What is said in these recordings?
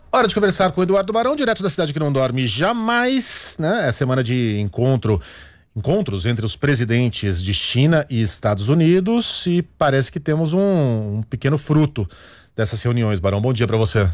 Hora de conversar com o Eduardo Barão, direto da cidade que não dorme jamais, né? É semana de encontros entre os presidentes de China e Estados Unidos e parece que temos um pequeno fruto dessas reuniões. Barão, bom dia para você.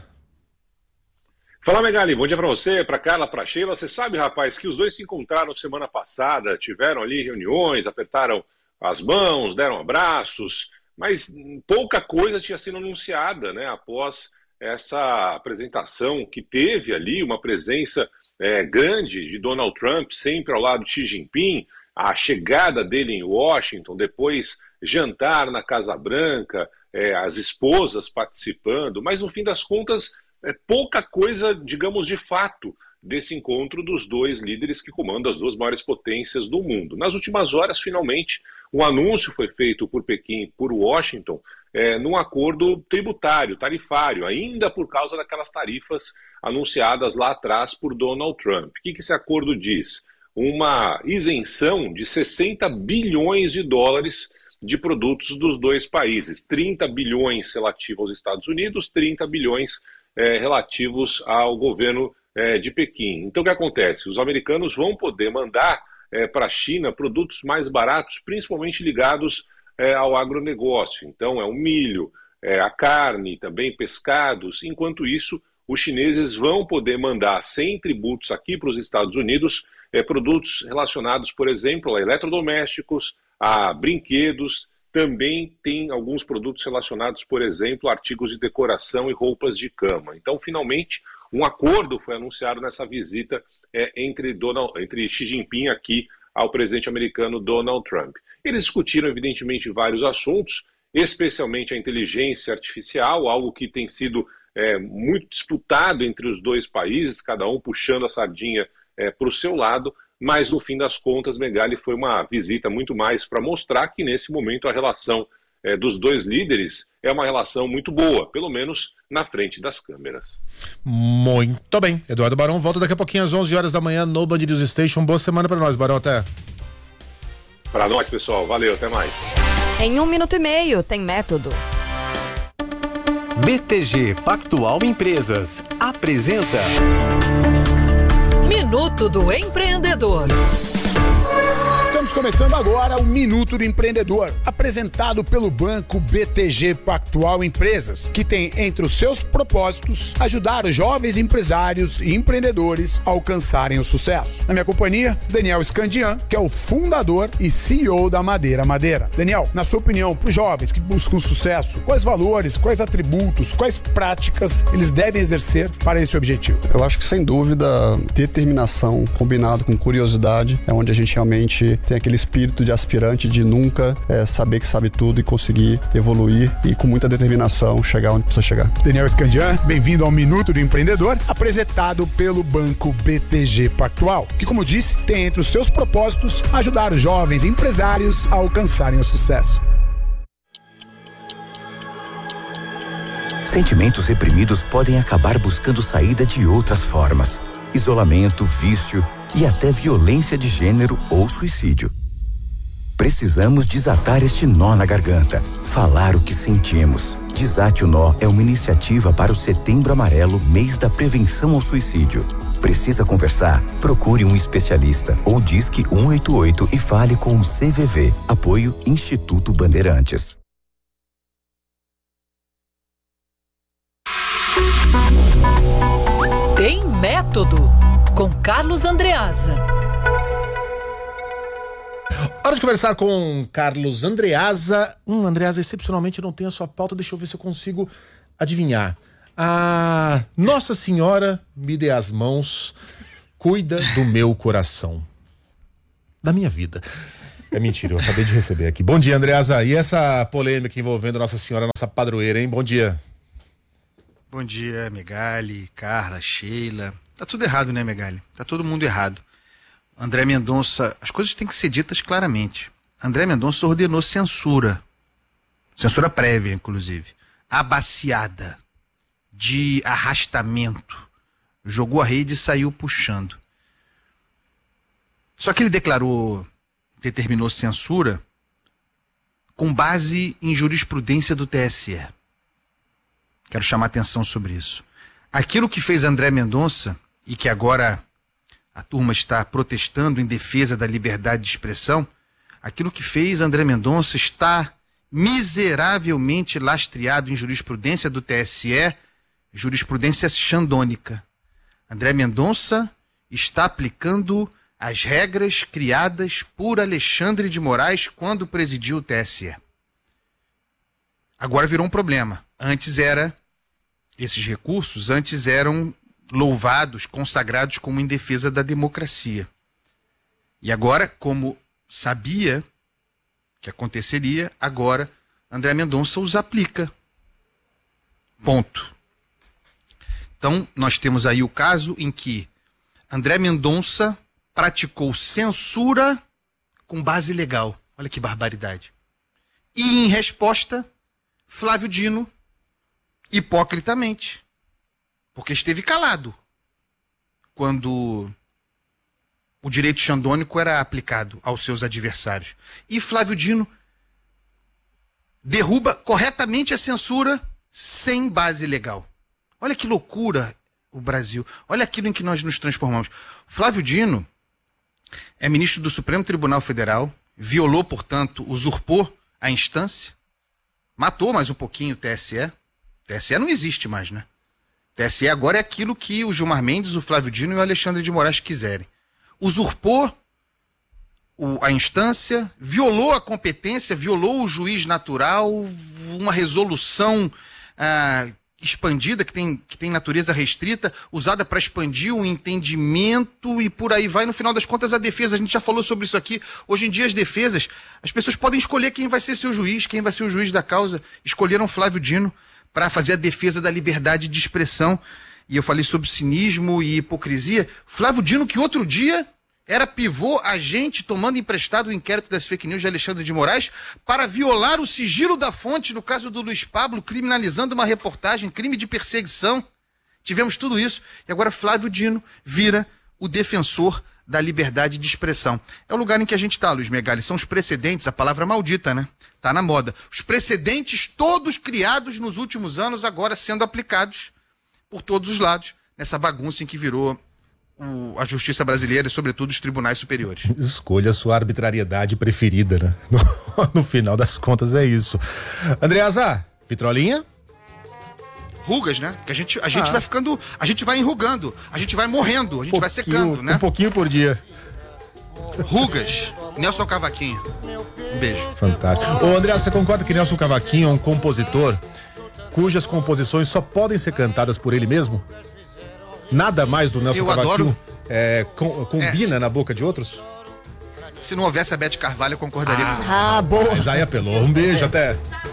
Fala, Megali, bom dia para você, para Carla, para Sheila. Você sabe, rapaz, que os dois se encontraram semana passada, tiveram ali reuniões, apertaram as mãos, deram abraços, mas pouca coisa tinha sido anunciada, né, após essa apresentação que teve ali, uma presença grande de Donald Trump, sempre ao lado de Xi Jinping, a chegada dele em Washington, depois jantar na Casa Branca, as esposas participando, mas no fim das contas, pouca coisa, digamos, de fato, desse encontro dos dois líderes que comandam as duas maiores potências do mundo. Nas últimas horas, finalmente, um anúncio foi feito por Pequim e por Washington num acordo tributário, tarifário, ainda por causa daquelas tarifas anunciadas lá atrás por Donald Trump. O que esse acordo diz? Uma isenção de 60 bilhões de dólares de produtos dos dois países, 30 bilhões relativos aos Estados Unidos, 30 bilhões relativos ao governo de Pequim. Então o que acontece? Os americanos vão poder mandar para a China produtos mais baratos, principalmente ligados ao agronegócio. Então o milho, a carne, também pescados. Enquanto isso, os chineses vão poder mandar sem tributos aqui para os Estados Unidos produtos relacionados, por exemplo, a eletrodomésticos, a brinquedos. Também tem alguns produtos relacionados, por exemplo, a artigos de decoração e roupas de cama. Então, finalmente, um acordo foi anunciado nessa visita entre Xi Jinping aqui ao presidente americano Donald Trump. Eles discutiram, evidentemente, vários assuntos, especialmente a inteligência artificial, algo que tem sido muito disputado entre os dois países, cada um puxando a sardinha para o seu lado. Mas, no fim das contas, Megali, foi uma visita muito mais para mostrar que, nesse momento, a relação dos dois líderes é uma relação muito boa, pelo menos na frente das câmeras. Muito bem. Eduardo Barão volta daqui a pouquinho às 11 horas da manhã no Band News Station. Boa semana para nós, Barão. Até. Para nós, pessoal. Valeu, até mais. Em 1 minuto e meio, tem método. BTG Pactual Empresas apresenta Minuto do Empreendedor. Estamos começando agora o Minuto do Empreendedor, apresentado pelo Banco BTG Pactual Empresas, que tem entre os seus propósitos ajudar os jovens empresários e empreendedores a alcançarem o sucesso. Na minha companhia, Daniel Scandian, que é o fundador e CEO da Madeira Madeira. Daniel, na sua opinião, para os jovens que buscam sucesso, quais valores, quais atributos, quais práticas eles devem exercer para esse objetivo? Eu acho que, sem dúvida, determinação combinado com curiosidade é onde a gente realmente tem aquele espírito de aspirante de nunca saber que sabe tudo e conseguir evoluir e com muita determinação chegar onde precisa chegar. Daniel Scandian, bem-vindo ao Minuto do Empreendedor, apresentado pelo Banco BTG Pactual, que, como disse, tem entre os seus propósitos ajudar os jovens empresários a alcançarem o sucesso. Sentimentos reprimidos podem acabar buscando saída de outras formas: isolamento, vício e até violência de gênero ou suicídio. Precisamos desatar este nó na garganta, falar o que sentimos. Desate o Nó é uma iniciativa para o Setembro Amarelo, mês da prevenção ao suicídio. Precisa conversar? Procure um especialista ou disque 188 e fale com o CVV. Apoio Instituto Bandeirantes. Tem método, com Carlos Andreasa. Hora de conversar com Carlos Andreasa. Andreasa, excepcionalmente não tem a sua pauta, deixa eu ver se eu consigo adivinhar. Nossa Senhora me dê as mãos, cuida do meu coração, da minha vida. É mentira, eu acabei de receber aqui. Bom dia, Andreasa. E essa polêmica envolvendo Nossa Senhora, nossa padroeira, hein? Bom dia. Bom dia, Megali, Carla, Sheila. Tá tudo errado, né, Megali? Tá todo mundo errado. André Mendonça, as coisas têm que ser ditas claramente. André Mendonça ordenou censura prévia, inclusive, abaciada, de arrastamento, jogou a rede e saiu puxando. Só que ele determinou censura com base em jurisprudência do TSE. Quero chamar atenção sobre isso. Aquilo que fez André Mendonça, e que agora a turma está protestando em defesa da liberdade de expressão, aquilo que fez André Mendonça está miseravelmente lastreado em jurisprudência do TSE, jurisprudência xandônica. André Mendonça está aplicando as regras criadas por Alexandre de Moraes quando presidiu o TSE. Agora virou um problema. Esses recursos antes eram louvados, consagrados como em defesa da democracia. E agora, como sabia que aconteceria, agora André Mendonça os aplica. Ponto. Então, nós temos aí o caso em que André Mendonça praticou censura com base legal. Olha que barbaridade. E, em resposta, Flávio Dino, hipocritamente, porque esteve calado quando o direito xandônico era aplicado aos seus adversários. E Flávio Dino derruba corretamente a censura sem base legal. Olha que loucura o Brasil. Olha aquilo em que nós nos transformamos. Flávio Dino é ministro do Supremo Tribunal Federal, violou, portanto, usurpou a instância, matou mais um pouquinho o TSE. TSE não existe mais, né? TSE agora é aquilo que o Gilmar Mendes, o Flávio Dino e o Alexandre de Moraes quiserem. Usurpou a instância, violou a competência, violou o juiz natural, uma resolução expandida, que tem natureza restrita, usada para expandir o entendimento e por aí vai. No final das contas, a defesa, a gente já falou sobre isso aqui, hoje em dia as defesas, as pessoas podem escolher quem vai ser seu juiz, quem vai ser o juiz da causa. Escolheram Flávio Dino para fazer a defesa da liberdade de expressão. E eu falei sobre cinismo e hipocrisia. Flávio Dino, que outro dia era pivô agente tomando emprestado o inquérito das fake news de Alexandre de Moraes para violar o sigilo da fonte no caso do Luiz Pablo, criminalizando uma reportagem, crime de perseguição. Tivemos tudo isso. E agora Flávio Dino vira o defensor da liberdade de expressão. É o lugar em que a gente está, Luiz Megali. São os precedentes, a palavra maldita, né? Tá na moda. Os precedentes todos criados nos últimos anos, agora sendo aplicados por todos os lados, nessa bagunça em que virou a justiça brasileira e, sobretudo, os tribunais superiores. Escolha a sua arbitrariedade preferida, né? No final das contas é isso. Andreasa, vitrolinha? Rugas, né? Que a gente vai ficando, a gente vai enrugando, a gente vai morrendo, a gente vai secando, né? Um pouquinho por dia. Rugas, Nelson Cavaquinho. Um beijo. Fantástico. Ô, André, você concorda que Nelson Cavaquinho é um compositor cujas composições só podem ser cantadas por ele mesmo? Nada mais do Nelson Cavaquinho combina na boca de outros? Se não houvesse a Beth Carvalho, eu concordaria com você. Boa. Mas aí apelou. Um beijo, até.